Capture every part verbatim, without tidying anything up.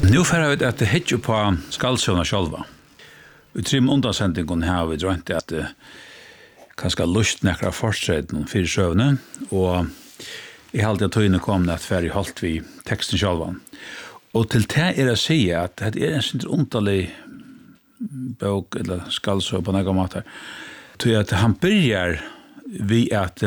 Nu får vi att hitcha på skallsöna själva. Vi trim undansendingen här vi drönt att kanske lust näkra fortsättning för sjövne och i halt jag tog kom att färg halt vi texten själva. Och till det är att säga att det är en sånt underlig bok eller skallsö på några matar. Tror jag att han börjar vi att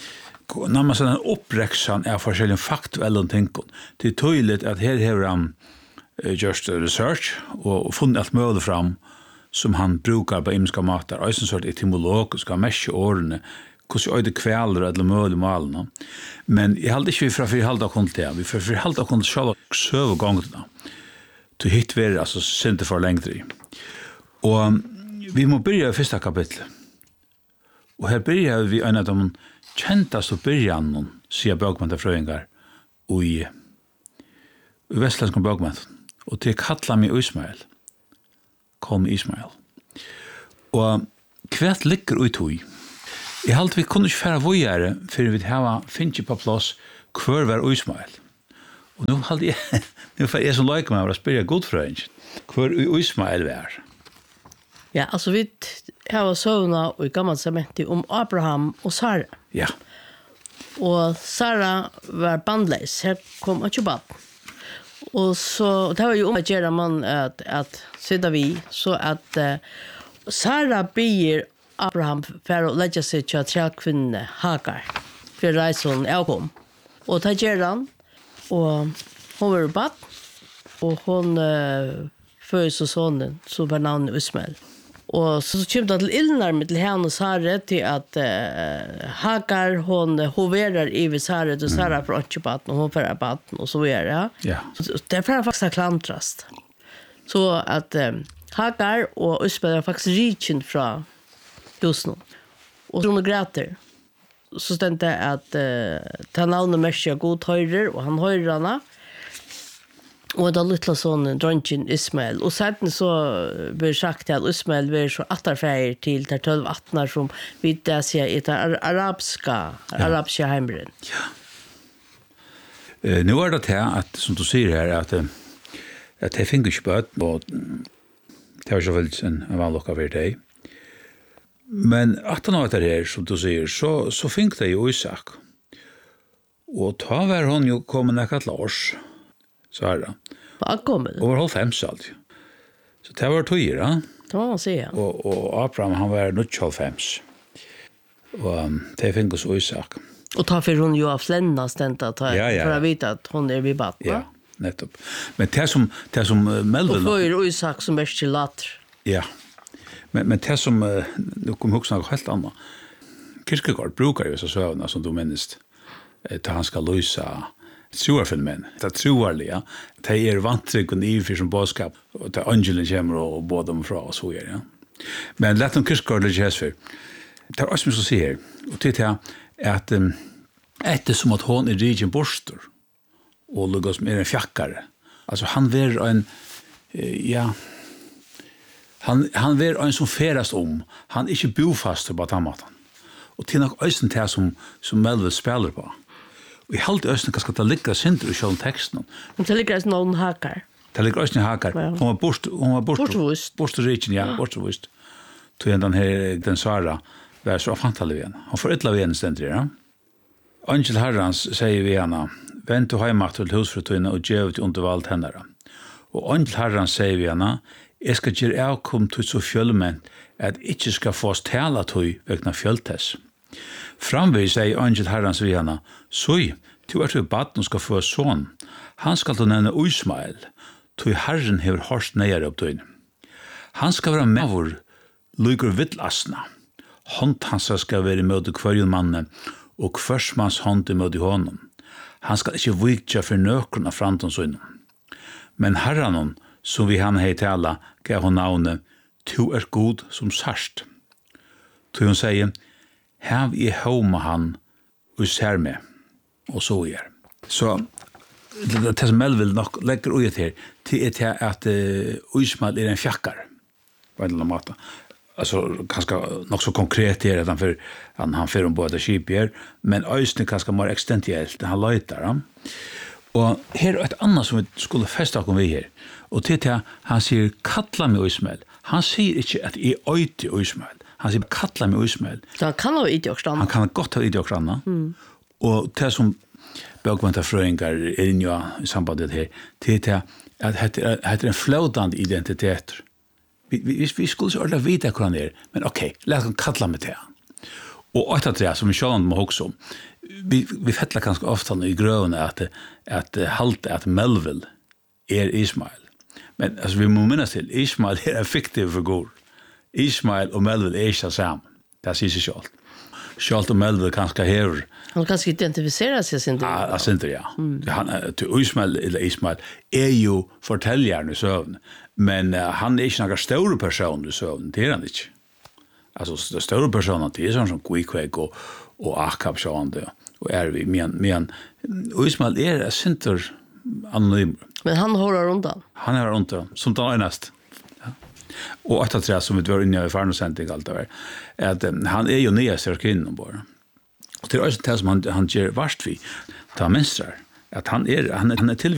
när man sån uppräksan är forskjellige faktuella ting. Det är tydligt att här har han just research och funnit allt möjligt fram som han brukar på imska matar. Och en sort etymolog och ska mesha årene hur är det kväller eller möjligt malen. Men jag hade inte vi för att halda kont det. Vi för att halda kont själva söva gångerna. Till hit vi alltså synte för längre. Och vi må börja i första kapitlet. Och här börjar vi en av de käntaste början säger bögmantafröingar och i västländska bögmant. Och till kalla mig Ismael. Kom Ismael. Och kvärt ligger ut i. I halt vi kunde inte färra vågare för vi hava finns på plats kvar var Ismael. Och nu halt jag nu får jag som like mig att spela god fröing. Kvar Ismael var. Ja, alltså vi har såna och gammal cement om Abraham och Sara. Ja. Och Sara var bandlös. Här kom inte barn. Och så det var ju om att göra man att att sitta vi så att uh, Sara ber Abraham för att lägga sig till att kvinna Hagar för resan jag kom. Och ta gör han och hon var barn och hon uh, föds så sonen så var namnet Ismael. Och så kom det till illnar med till henne och Sara till att uh, Hagar hon hoverar i vid Sara och Sara för att köpa och hon för att och så är det. Ja. Det är för faktiskt klantrast. Så att uh, Hagar och Ismael är faktiskt riken från just nu. Och hon gråter. Så stände det att uh, ta navnet Messia god höjrer och han höjrer henne. Och då lilla sonen dronjen Ismael och sen så blir sagt att Ismael blir så attarfärger till de tolv attnar som vi där ser i det arabiska ja. arabiska hemren. Ja. Uh, nu är det här att som du säger här att att det finns ju bara och det har ju väl en vanlig av det. Men att han har det här som du säger så så finns det ju Isak. Och ta var hon ju kommer näkat Lars. Så här då. Vad kommer? Över halv fem så Så det var tio, ja. Det var man säga. Och och Abraham han var nu halv fem. Och um, det finns så Isak. Och ta för hon ju av flänna stänta ta ja, ja. för att veta att hon är vid bad. Ja, nettopp. Men det som det som uh, Melvin och för Isak som är till lat. Ja. Men men det som uh, nu kom också något helt annat. Kierkegaard brukar ju så söna som du minst. Att han ska lösa troarfenomen. Det troarliga. Det är vantryggen i för som boskap och det angelen kommer och båda dem från så är ja. Men låt dem Kierkegaard lägga för. Det är också så säger och det är att um, ett som att hon är riken borstor och Lukas mer en fjackare. Alltså han ver en uh, ja han han ver en som färast om. Han är inte bofast på tamatan. Och till något östen där som som Melvin spelar på. Vi halt östen kanske att ligga synd i sjön texten. Men det ligger någon hakar. Det ligger östen hakar. Hon var bort hon var bort. Bort region ja, bort visst. Till den här den Sara var så fantastisk igen. Han får ett laven ständer ja. Angel Herrans säger vi henne. Vänt till hemma till husfruarna och ge ut undervalt henne. Och Angel Herrans säger vi henne. Jag ska ge avkom till så fjällment att inte ska få tala till vägna fjälltess. Framvis säger Angel Herrans vi henne. Soj, du er til baden skal få son. Han skal du nevne Ismael, til Herren hever hårst nøyere opp døgn. Han skal være med vår lykker vittlasna. Hånd hans skal være med til hverjon manne, og hversmanns hånd med til honom. Han skal ikke vikja for nøkron av framtonsøgnen. Men Herren, som vi han hei tala, gav hon navnet, tu er god som sarst. Tu hon sier, hev i homa han, og ser med. Och så är. Så det, det som Melvin nog lägger ut här till är till att uh, Ismael är en fjackare. På en eller annan måte. Alltså ganska nog så konkret är det för han han för om båda skipjer men östen ganska mer extensiellt han letar. Ja? Og her er et annet som vi skulle feste oss ved her. Og til til han sier kalla meg Ismael. Han sier ikke at jeg øyte Ismael. Han sier kalla meg Ismael. Så han kan ha idé och Han kan godt ha idé og annet. Mm. Og det som bøkvanta frøyngar er inne i sambandet her, til til at det er en flådande identitet. Vi, vi, vi skulle så ordentlig vite hva han er, men ok, la oss kalla meg til han. Og åtta tre, som vi sjålande må også om, vi, vi fettler ganske ofte i grøvene at, at, at halte at Melville er Ismael. Men altså, vi må minnes til, Ismael er en fiktiv figur. Ismael og Melville er ikke sammen. Det sier seg selv. Selv om Melville kanskje hever. Han kanskje identifiserer seg sin del. Ja, sin del, ja. Mm. Han, til Ismael eller Ismael er jo fortelleren i søvn, men uh, han er ikke noen store person i søvn, det er han ikke. Altså, de store personer, det er sånn som Guikveg og, og Akab, sånn det, og er vi, men, men Ismael er sinter anonym. Men han håller undan. Han är runt som tar näst. Ja. Och att tre som vi var inne i farnosending allt där är att um, han är ju nya cirkeln bara. Och det är också det som han han ger vart vi ta minstrar att han är han är, han är till